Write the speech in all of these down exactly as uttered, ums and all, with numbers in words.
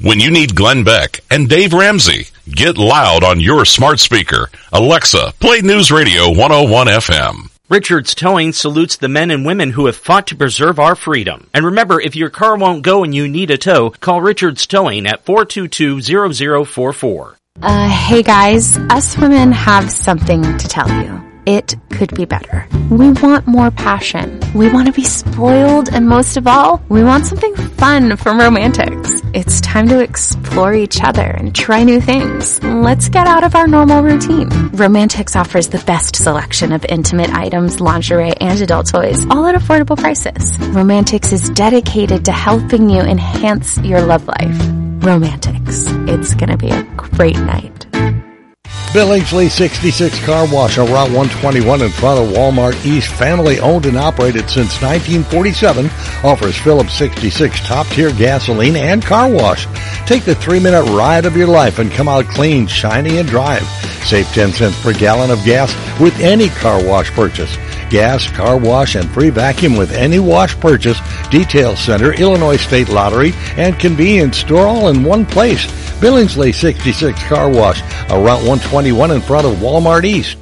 When you need Glenn Beck and Dave Ramsey, get loud on your smart speaker. Alexa, play News Radio one oh one F M. Richards Towing salutes the men and women who have fought to preserve our freedom. And remember, if your car won't go and you need a tow, call Richards Towing at four two two, zero zero four four. Uh, hey guys, us women have something to tell you. It could be better. We want more passion. We want to be spoiled, and most of all, we want something fun from Romantics. It's time to explore each other and try new things. Let's get out of our normal routine. Romantics offers the best selection of intimate items, lingerie, and adult toys, all at affordable prices. Romantics is dedicated to helping you enhance your love life. Romantics. It's gonna be a great night. Billingsley sixty-six Car Wash on Route one twenty-one in front of Walmart East, family owned and operated since nineteen forty-seven, offers Phillips sixty-six top-tier gasoline and car wash. Take the three-minute ride of your life and come out clean, shiny, and drive. Save ten cents per gallon of gas with any car wash purchase. Gas, car wash, and free vacuum with any wash purchase. Detail Center, Illinois State Lottery, and convenience store all in one place. Billingsley sixty-six Car Wash, on Route one twenty-one in front of Walmart East.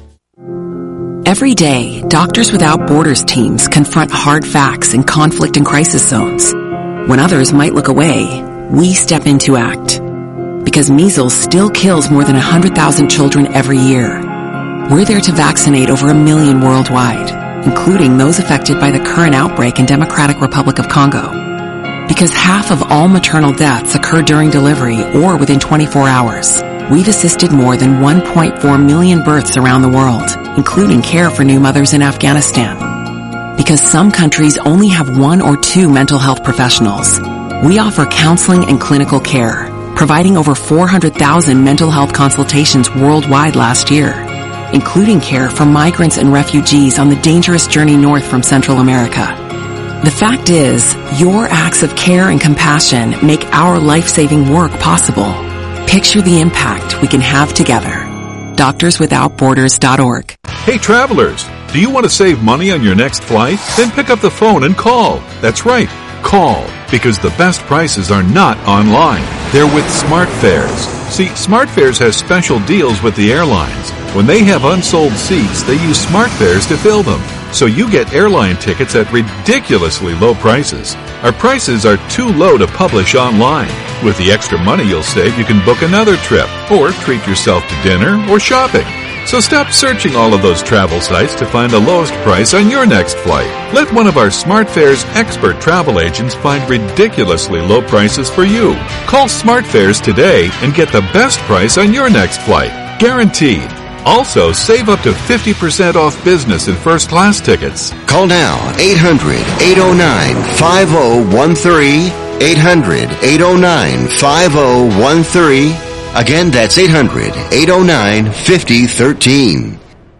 Every day, Doctors Without Borders teams confront hard facts in conflict and crisis zones. When others might look away, we step in to act. Because measles still kills more than one hundred thousand children every year. We're there to vaccinate over a million worldwide, including those affected by the current outbreak in Democratic Republic of Congo. Because half of all maternal deaths occur during delivery or within twenty-four hours, we've assisted more than one point four million births around the world, including care for new mothers in Afghanistan. Because some countries only have one or two mental health professionals, we offer counseling and clinical care, providing over four hundred thousand mental health consultations worldwide last year, including care for migrants and refugees on the dangerous journey north from Central America. The fact is, your acts of care and compassion make our life-saving work possible. Picture the impact we can have together. doctors without borders dot org. Hey travelers, do you want to save money on your next flight? Then pick up the phone and call. That's right, call, because the best prices are not online. They're with SmartFares. See, SmartFares has special deals with the airlines. When they have unsold seats, they use SmartFares to fill them. So you get airline tickets at ridiculously low prices. Our prices are too low to publish online. With the extra money you'll save, you can book another trip, or treat yourself to dinner or shopping. So stop searching all of those travel sites to find the lowest price on your next flight. Let one of our SmartFares expert travel agents find ridiculously low prices for you. Call SmartFares today and get the best price on your next flight. Guaranteed. Also, save up to fifty percent off business and first class tickets. Call now, eight hundred, eight oh nine, five oh one three, eight hundred, eight oh nine, five oh one three. Again, that's eight hundred, eight oh nine, five oh one three.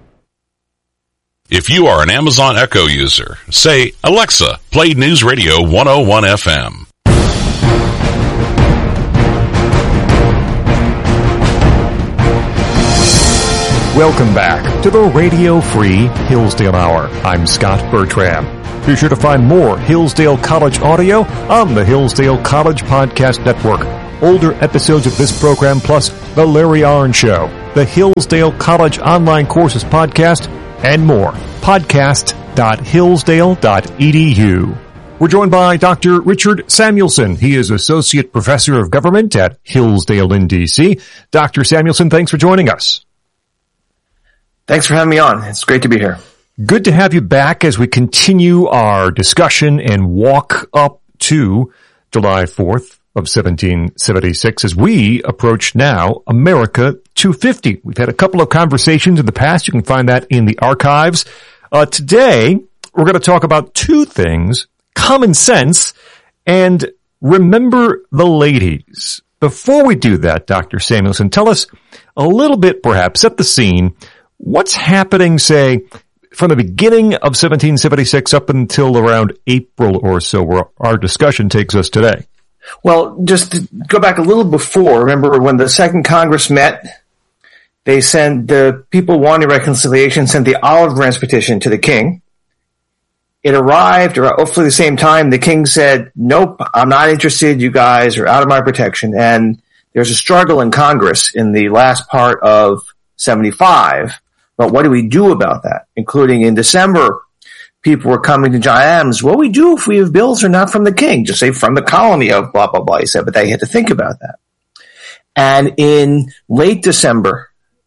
If you are an Amazon Echo user, say, Alexa, play News Radio one oh one F M. Welcome back to the Radio Free Hillsdale Hour. I'm Scott Bertram. Be sure to find more Hillsdale College audio on the Hillsdale College Podcast Network. Older episodes of this program, plus The Larry Arnn Show, the Hillsdale College Online Courses Podcast, and more. podcast dot hillsdale dot e d u. We're joined by Doctor Richard Samuelson. He is Associate Professor of Government at Hillsdale in D C. Doctor Samuelson, thanks for joining us. Thanks for having me on. It's great to be here. Good to have you back as we continue our discussion and walk up to July fourth of seventeen seventy-six as we approach now America two fifty. We've had a couple of conversations in the past. You can find that in the archives. Uh, today, we're going to talk about two things, common sense and remember the ladies. Before we do that, Doctor Samuelson, tell us a little bit, perhaps, set the scene. What's happening, say, from the beginning of seventeen seventy-six up until around April or so, where our discussion takes us today? Well, just to go back a little before, remember when the Second Congress met, they sent the people wanting reconciliation, sent the olive branch petition to the king. it arrived, or hopefully the same time, the king said, nope, I'm not interested. You guys are out of my protection. And there's a struggle in Congress in the last part of seventy-five. But what do we do about that? Including in December, people were coming to John Adams. What do we do if we have bills that are not from the king? Just say from the colony of blah, blah, blah. He said, but they had to think about that. And in late December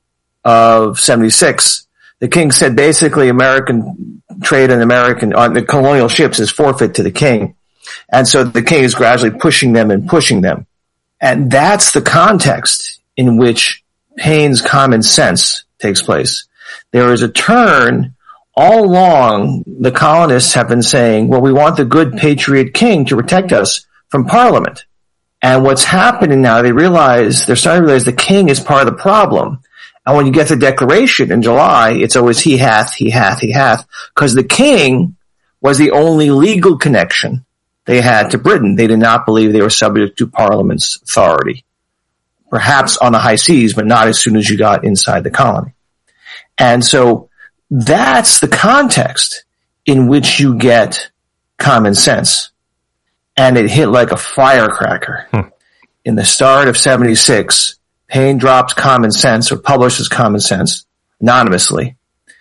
of seventy-six, the king said basically American trade and American on the colonial ships is forfeit to the king. And so the king is gradually pushing them and pushing them. And that's the context in which Paine's common sense takes place. There is a turn. All along, the colonists have been saying, well, we want the good patriot king to protect us from Parliament. And what's happening now, they realize, they're starting to realize the king is part of the problem. And when you get the Declaration in July, it's always he hath, he hath, he hath, because the king was the only legal connection they had to Britain. They did not believe they were subject to Parliament's authority. Perhaps on the high seas, but not as soon as you got inside the colony. And so that's the context in which you get common sense. And it hit like a firecracker. Hmm. In the start of seventy-six, Paine drops Common Sense, or publishes Common Sense anonymously.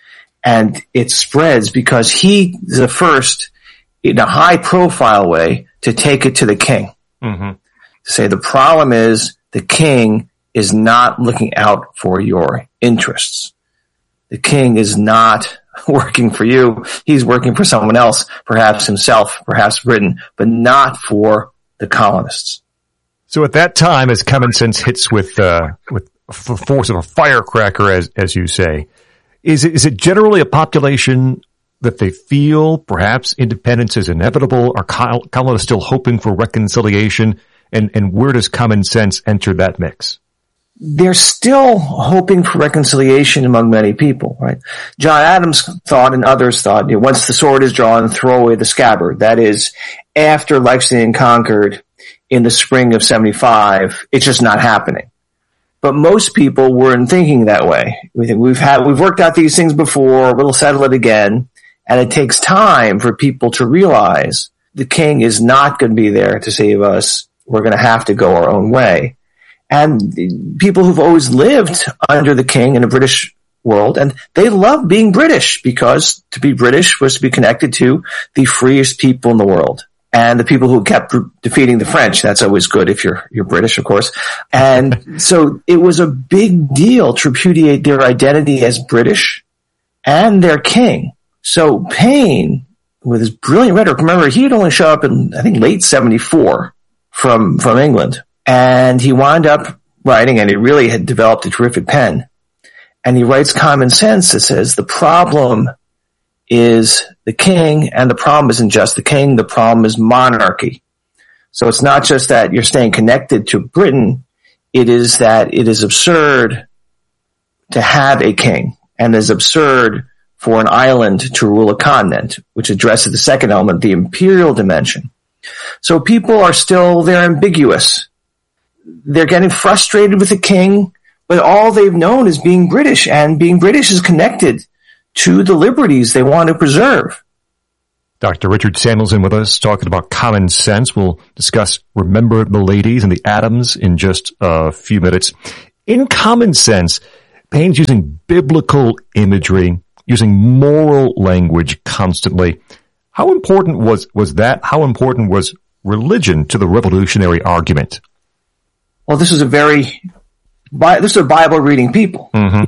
And it spreads because he is the first, in a high profile way, to take it to the king. Mm-hmm. To say the problem is the king is not looking out for your interests. The king is not working for you. He's working for someone else, perhaps himself, perhaps Britain, but not for the colonists. So at that time, as Common Sense hits with uh, with the force of a firecracker, as as you say, is it, is it generally a population that they feel perhaps independence is inevitable? Are col- colonists still hoping for reconciliation? And and where does Common Sense enter that mix? They're still hoping for reconciliation among many people, right? John Adams thought, and others thought, you know, once the sword is drawn, throw away the scabbard. That is, after Lexington conquered in the spring of seventy-five, it's just not happening. But most people weren't thinking that way. We think we've had, we've worked out these things before, we'll settle it again. And it takes time for people to realize the king is not going to be there to save us. We're going to have to go our own way. And people who've always lived under the king in a British world, and they love being British because to be British was to be connected to the freest people in the world. And the people who kept defeating the French, that's always good if you're, you're British, of course. And so it was a big deal to repudiate their identity as British and their king. So Paine, with his brilliant rhetoric, remember, he had only showed up in, I think, late seventy-four from, from England. And he wound up writing, and he really had developed a terrific pen. And he writes Common Sense that says the problem is the king, and the problem isn't just the king, the problem is monarchy. So it's not just that you're staying connected to Britain, it is that it is absurd to have a king, and it is absurd for an island to rule a continent, which addresses the second element, the imperial dimension. So people are still, they're ambiguous. They're getting frustrated with the king, but all they've known is being British, and being British is connected to the liberties they want to preserve. Doctor Richard Samuelson with us talking about Common Sense. We'll discuss Remember the Ladies and the Adams in just a few minutes. In Common Sense, Paine's using biblical imagery, using moral language constantly. How important was, was that? How important was religion to the revolutionary argument? Well, this was a very, this is a Bible reading people. Mm-hmm.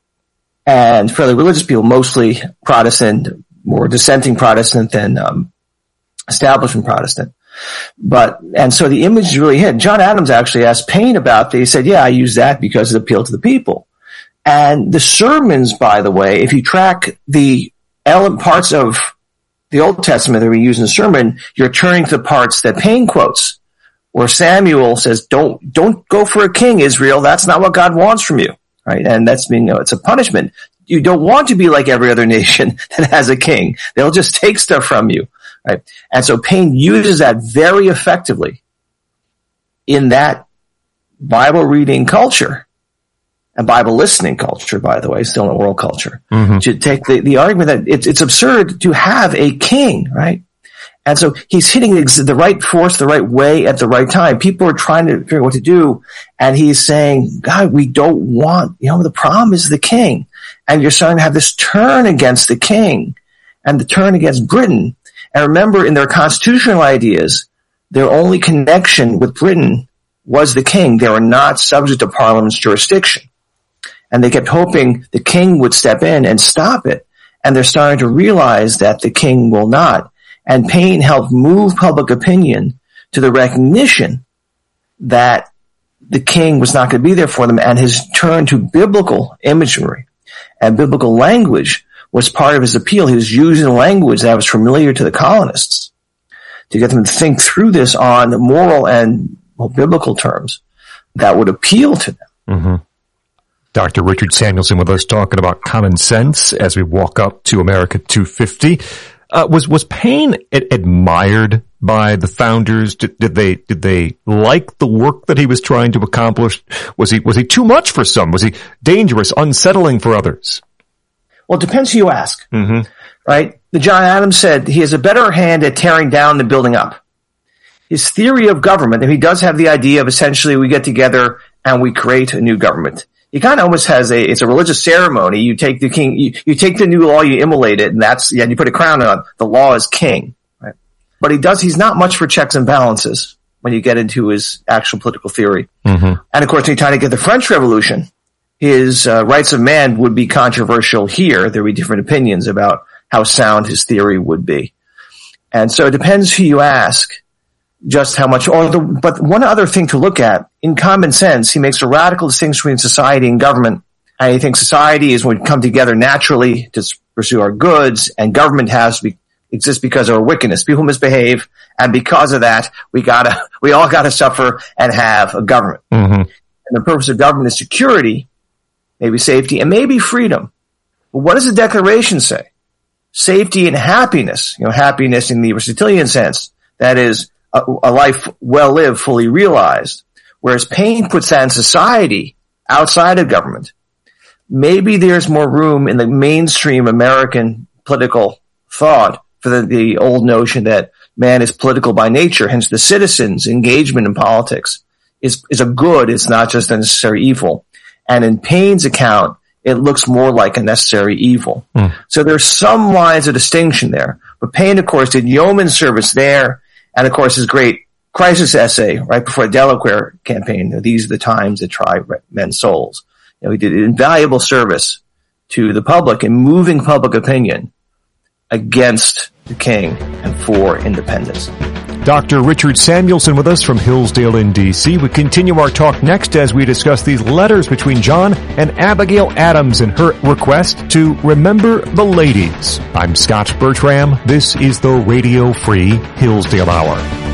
And fairly religious people, mostly Protestant, more dissenting Protestant than um, establishment Protestant. But, and so the image really hit. John Adams actually asked Paine about that. He said, yeah, I use that because it appealed to the people. And the sermons, by the way, if you track the element parts of the Old Testament that we use in the sermon, you're turning to the parts that Paine quotes, where Samuel says, don't, don't go for a king, Israel. That's not what God wants from you. Right? And that's, you know, it's a punishment. You don't want to be like every other nation that has a king. They'll just take stuff from you. Right? And so Paine uses that very effectively in that Bible reading culture and Bible listening culture, by the way, still in world culture, Mm-hmm. to take the, the argument that it's, it's absurd to have a king, right? And so he's hitting the, the right force, the right way at the right time. People are trying to figure out what to do. And he's saying, God, we don't want, you know, the problem is the king. And you're starting to have this turn against the king and the turn against Britain. And remember, in their constitutional ideas, their only connection with Britain was the king. They were not subject to Parliament's jurisdiction. And they kept hoping the king would step in and stop it. And they're starting to realize that the king will not. And Paine helped move public opinion to the recognition that the king was not going to be there for them, and his turn to biblical imagery and biblical language was part of his appeal. He was using language that was familiar to the colonists to get them to think through this on moral and well, biblical terms that would appeal to them. Mm-hmm. Doctor Richard Samuelson with us talking about common sense as we walk up to America two fifty. Uh, was, was Paine ad- admired by the founders? Did, did they, did they like the work that he was trying to accomplish? Was he, was he too much for some? Was he dangerous, unsettling for others? Well, it depends who you ask, Mm-hmm. right? The John Adams said he has a better hand at tearing down than building up. His theory of government, and he does have the idea of essentially we get together and we create a new government. He kind of almost has a, it's a religious ceremony. You take the king, you, you take the new law, you immolate it, and that's, yeah, you put a crown on. The law is king, right? But he does, he's not much for checks and balances when you get into his actual political theory. Mm-hmm. And of course, when you're trying to get the French Revolution, his uh, rights of man would be controversial here. There would be different opinions about how sound his theory would be. And so it depends who you ask just how much, or the, but one other thing to look at, in common sense, he makes a radical distinction between society and government. And he thinks society is when we come together naturally to pursue our goods, and government has to be, exist because of our wickedness. People misbehave, and because of that, we gotta, we all gotta suffer and have a government. Mm-hmm. And the purpose of government is security, maybe safety, and maybe freedom. But what does the Declaration say? Safety and happiness, you know, happiness in the Aristotelian sense, that is, a, a life well lived, fully realized. Whereas Paine puts that in society outside of government. Maybe there's more room in the mainstream American political thought for the, the old notion that man is political by nature, hence the citizens' engagement in politics is, is a good, it's not just a necessary evil. And in Paine's account, it looks more like a necessary evil. Mm. So there's some lines of distinction there. But Paine, of course, did yeoman service there, and of course his great crisis essay right before the Delaware campaign, these are the times that try men's souls. You know, he did invaluable service to the public in moving public opinion against the king and for independence. Doctor Richard Samuelson with us from Hillsdale in D C. We continue our talk next as we discuss these letters between John and Abigail Adams and her request to remember the ladies. I'm Scott Bertram. This is the Radio Free Hillsdale Hour.